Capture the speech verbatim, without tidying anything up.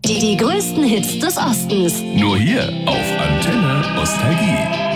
Die, die größten Hits des Ostens. Nur hier auf Antenne Nostalgie.